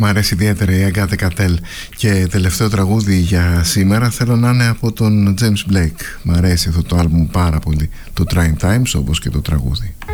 Μ' αρέσει ιδιαίτερα η Αγκάτε Κατέλ. Και τελευταίο τραγούδι για σήμερα θέλω να είναι από τον James Blake. Μ' αρέσει αυτό το άλμπουμ πάρα πολύ, το Trying Times, όπως και το τραγούδι.